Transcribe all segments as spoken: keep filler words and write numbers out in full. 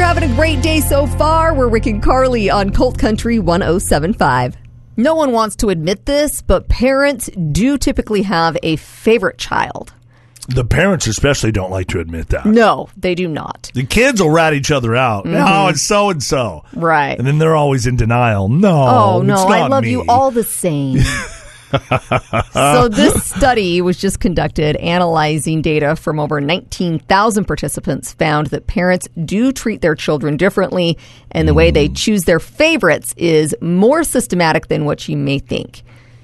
having a great day so far. We're Rick and Carly on Colt Country one oh seven point five. No one wants to admit this, but parents do typically have a favorite child. The parents especially don't like to admit that. No, they do not. The kids will rat each other out. Mm-hmm. No, it's so-and-so. Right. And then they're always in denial. No, Oh, no, it's not I love me. you all the same. So this study was just conducted analyzing data from over nineteen thousand participants, found that parents do treat their children differently, and the mm. way they choose their favorites is more systematic than what you may think.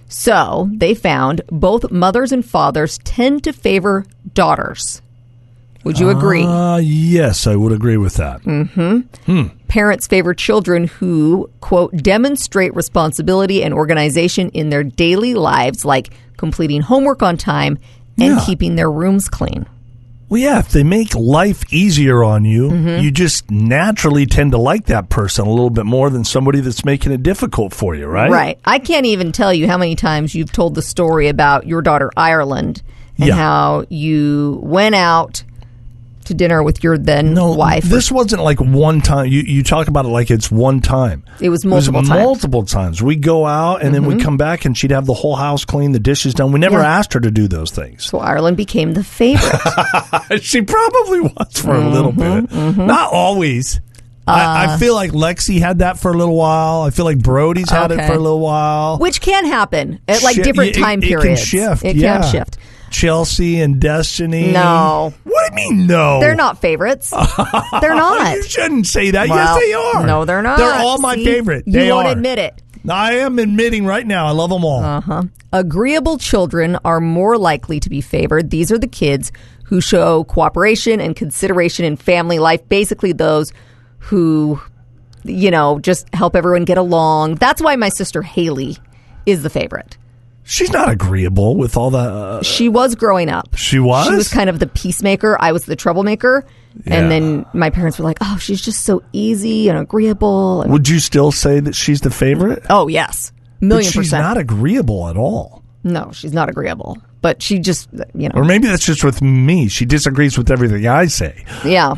So they found both mothers and fathers tend to favor daughters. Would you agree? Uh, yes, I would agree with that. Mm-hmm. Hmm. Parents favor children who, quote, demonstrate responsibility and organization in their daily lives, like completing homework on time and yeah. keeping their rooms clean. Well, yeah, if they make life easier on you, mm-hmm. you just naturally tend to like that person a little bit more than somebody that's making it difficult for you, right? Right. I can't even tell you how many times you've told the story about your daughter, Ireland, and yeah. how you went out to dinner with your then no, wife. This wasn't like one time. You you talk about it like it's one time. It was multiple it was times. multiple times. We go out and mm-hmm. then we come back and she'd have the whole house clean, the dishes done. We never yeah. asked her to do those things. So Ireland became the favorite. She probably was for mm-hmm, a little bit. Mm-hmm. Not always. Uh, I, I feel like Lexi had that for a little while. I feel like Brody's had okay. it for a little while. Which can happen at like Sh- different it, time it, periods. It can shift. It yeah. can shift. Chelsea and Destiny. No. What do you mean no? They're not favorites. They're not. You shouldn't say that. Well, yes, they are. No, they're not. They're all my See? favorite. They you won't are. admit it. I am admitting right now I love them all. Uh-huh. Agreeable children are more likely to be favored. These are the kids who show cooperation and consideration in family life. Basically those who, you know, just help everyone get along. That's why my sister Haley is the favorite. She's not agreeable with all the... Uh, she was growing up. She was? She was kind of the peacemaker. I was the troublemaker. Yeah. And then my parents were like, oh, she's just so easy and agreeable. And would you still say that she's the favorite? Oh, yes. Million but she's percent. not agreeable at all. No, she's not agreeable. But she just, you know. Or maybe that's just with me. She disagrees with everything I say. Yeah.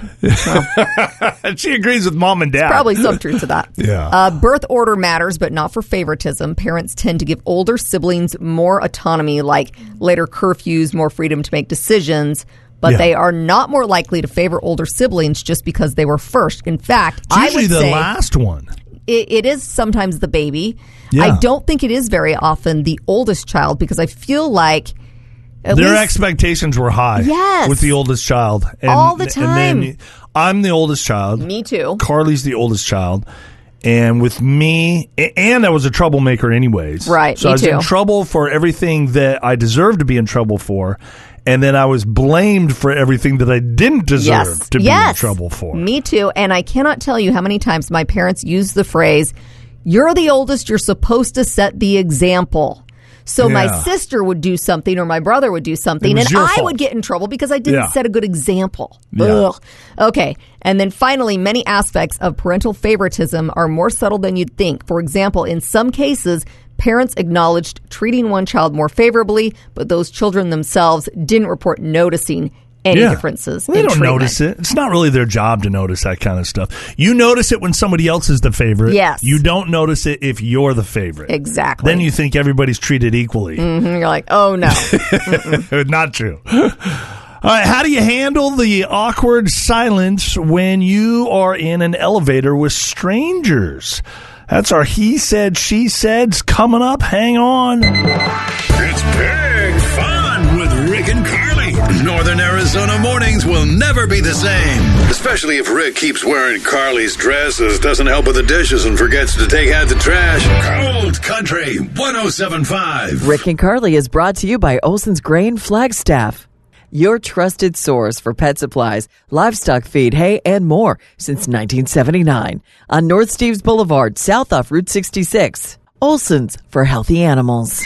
Well, she agrees with mom and dad. Probably some truth to that. Yeah. Uh, birth order matters, but not for favoritism. Parents tend to give older siblings more autonomy, like later curfews, more freedom to make decisions. But yeah. they are not more likely to favor older siblings just because they were first. In fact, it's I usually would the say last one. It, it is sometimes the baby. Yeah. I don't think it is very often the oldest child because I feel like At Their least, expectations were high yes. with the oldest child. And, all the time. And then I'm the oldest child. Me too. Carly's the oldest child. And with me, and I was a troublemaker anyways. Right, So me I was too. in trouble for everything that I deserved to be in trouble for. And then I was blamed for everything that I didn't deserve yes. to be yes. in trouble for. Me too. And I cannot tell you how many times my parents used the phrase, you're the oldest, you're supposed to set the example. So yeah. my sister would do something or my brother would do something and I fault. would get in trouble because I didn't yeah. set a good example. Yeah. Ugh. Okay. And then finally, many aspects of parental favoritism are more subtle than you'd think. For example, in some cases, parents acknowledged treating one child more favorably, but those children themselves didn't report noticing any yeah. differences well, they in don't treatment. notice it. It's not really their job to notice that kind of stuff. You notice it when somebody else is the favorite. Yes. You don't notice it if you're the favorite. Exactly. Then you think everybody's treated equally. Mm-hmm. You're like, oh, no. Not true. All right, how do you handle the awkward silence when you are in an elevator with strangers? That's our He Said, She Said's coming up. Hang on. It's big fun with Rick and Carly. Northern Arizona mornings will never be the same. Especially if Rick keeps wearing Carly's dresses, doesn't help with the dishes, and forgets to take out the trash. Cold Country one oh seven point five. Rick and Carly is brought to you by Olson's Grain Flagstaff, your trusted source for pet supplies, livestock feed, hay, and more since nineteen seventy-nine. On North Steves Boulevard, south off Route sixty-six. Olson's for healthy animals.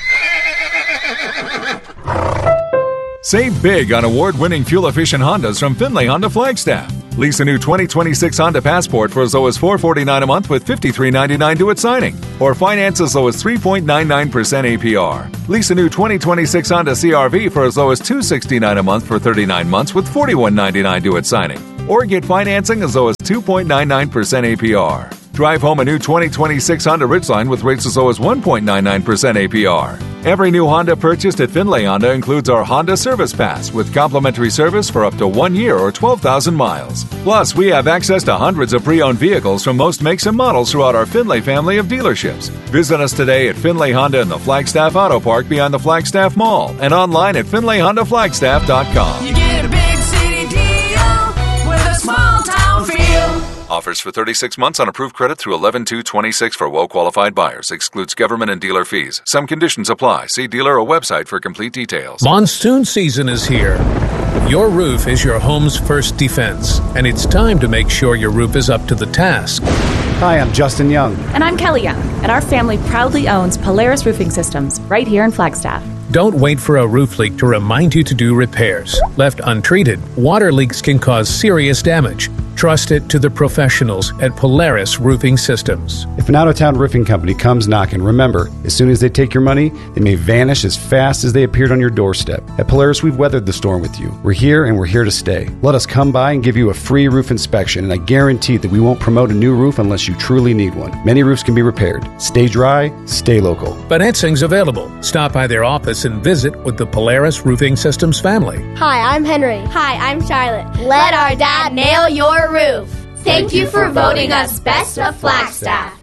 Save big on award-winning fuel-efficient Hondas from Finlay Honda Flagstaff. Lease a new twenty twenty-six Honda Passport for as low as four hundred forty-nine dollars a month with fifty-three ninety-nine due at signing. Or finance as low as three point nine nine percent A P R. Lease a new twenty twenty-six Honda C R V for as low as two hundred sixty-nine dollars a month for thirty-nine months with forty-one ninety-nine due at signing. or get financing as low as two point nine nine percent A P R. Drive home a new twenty twenty-six Honda Ridgeline with rates as low as one point nine nine percent A P R. Every new Honda purchased at Finlay Honda includes our Honda Service Pass with complimentary service for up to one year or twelve thousand miles. Plus, we have access to hundreds of pre-owned vehicles from most makes and models throughout our Finlay family of dealerships. Visit us today at Finlay Honda in the Flagstaff Auto Park beyond the Flagstaff Mall and online at finlay honda flagstaff dot com. You get a big city deal with a small town feel. Offers for thirty-six months on approved credit through eleven two twenty-six for well-qualified buyers. Excludes government and dealer fees. Some conditions apply. See dealer or website for complete details. Monsoon season is here. Your roof is your home's first defense, and it's time to make sure your roof is up to the task. Hi, I'm Justin Young. And I'm Kelly Young, and our family proudly owns Polaris Roofing Systems right here in Flagstaff. Don't wait for a roof leak to remind you to do repairs. Left untreated, water leaks can cause serious damage. Trust it to the professionals at Polaris Roofing Systems. If an out-of-town roofing company comes knocking, remember, as soon as they take your money, they may vanish as fast as they appeared on your doorstep. At Polaris, we've weathered the storm with you. We're here and we're here to stay. Let us come by and give you a free roof inspection, and I guarantee that we won't promote a new roof unless you truly need one. Many roofs can be repaired. Stay dry, stay local. Financing's available. Stop by their office and visit with the Polaris Roofing Systems family. Hi, I'm Henry. Hi, I'm Charlotte. Let our dad nail your roof. Thank you for voting us Best of Flagstaff.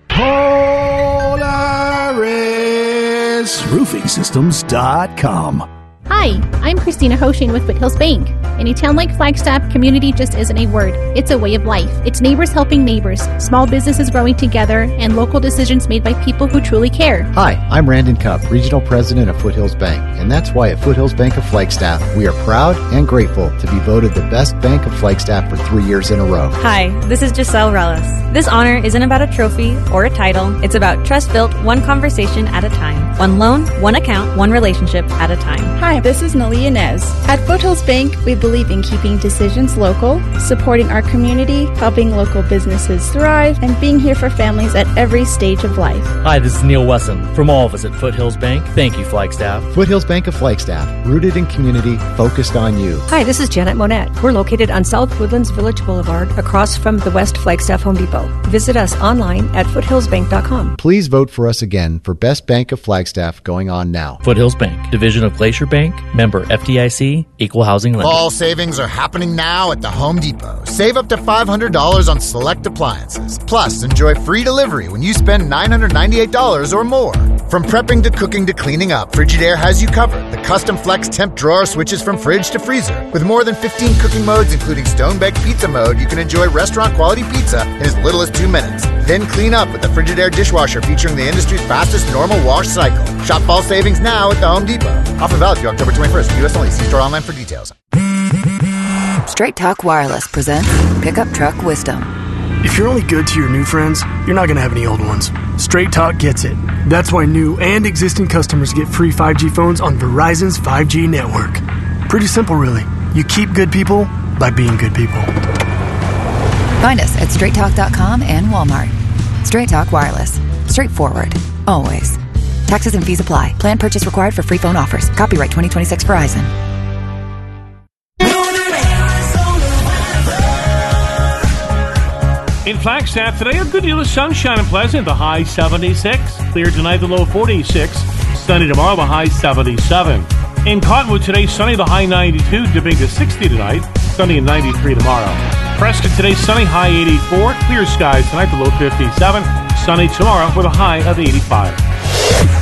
Polaris Roofing Systems dot com. Hi, I'm Christina Hoshin with Foothills Bank. In a town like Flagstaff, community just isn't a word. It's a way of life. It's neighbors helping neighbors, small businesses growing together, and local decisions made by people who truly care. Hi, I'm Randon Cup, Regional President of Foothills Bank, and that's why at Foothills Bank of Flagstaff, we are proud and grateful to be voted the best bank of Flagstaff for three years in a row. Hi, this is Giselle Relis. This honor isn't about a trophy or a title. It's about trust built one conversation at a time. One loan, one account, one relationship at a time. Hi, this is Nalia Inez. At Foothills Bank, we believe in keeping decisions local, supporting our community, helping local businesses thrive, and being here for families at every stage of life. Hi, this is Neil Wesson. From all of us at Foothills Bank, thank you, Flagstaff. Foothills Bank of Flagstaff, rooted in community, focused on you. Hi, this is Janet Monette. We're located on South Woodlands Village Boulevard, across from the West Flagstaff Home Depot. Visit us online at foothills bank dot com. Please vote for us again for Best Bank of Flagstaff going on now. Foothills Bank, division of Glacier Bank, member F D I C, equal housing lender. Fall savings are happening now at the Home Depot. Save up to five hundred dollars on select appliances. Plus, enjoy free delivery when you spend nine hundred ninety-eight dollars or more. From prepping to cooking to cleaning up, Frigidaire has you covered. The custom flex temp drawer switches from fridge to freezer. With more than fifteen cooking modes, including stone-baked pizza mode, you can enjoy restaurant-quality pizza in as little as two minutes. Then clean up with the Frigidaire dishwasher featuring the industry's fastest normal wash cycle. Shop fall savings now at the Home Depot. Offer valid through October twenty-first. U S only. See store online for details. Straight Talk Wireless presents Pickup Truck Wisdom. If you're only good to your new friends, you're not going to have any old ones. Straight Talk gets it. That's why new and existing customers get free five G phones on Verizon's five G network. Pretty simple, really. You keep good people by being good people. Find us at straight talk dot com and Walmart. Straight Talk Wireless. Straightforward. Always. Taxes and fees apply. Plan purchase required for free phone offers. Copyright twenty twenty-six Verizon. In Flagstaff today, a good deal of sunshine and pleasant. The high seventy-six. Clear tonight, the low forty-six. Sunny tomorrow, the high seventy-seven. In Cottonwood today, sunny, the high ninety-two. Dipping to sixty tonight. Sunny and ninety-three tomorrow. Prescott today, sunny, high eighty-four. Clear skies tonight, the low fifty-seven. Sunny tomorrow with a high of eighty-five.